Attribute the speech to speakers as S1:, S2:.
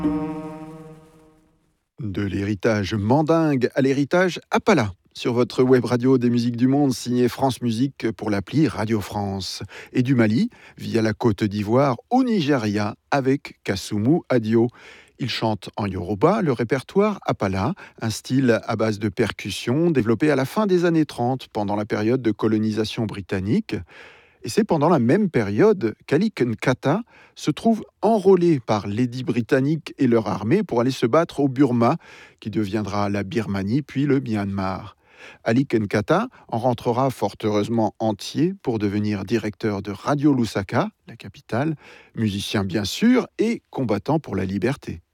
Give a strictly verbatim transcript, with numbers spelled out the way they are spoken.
S1: De l'héritage mandingue à l'héritage Appala. Sur votre web radio des musiques du monde, signé France Musique pour l'appli Radio France. Et du Mali, via la Côte d'Ivoire au Nigeria, avec Kassoumou Adio. Il chante en Yoruba le répertoire Appala, un style à base de percussion développé à la fin des années trente, pendant la période de colonisation britannique. Et c'est pendant la même période qu'Ali Nkata se trouve enrôlé par l'édit britannique et leur armée pour aller se battre au Burma, qui deviendra la Birmanie puis le Myanmar. Ali Nkata en rentrera fort heureusement entier pour devenir directeur de Radio Lusaka, la capitale, musicien bien sûr et combattant pour la liberté.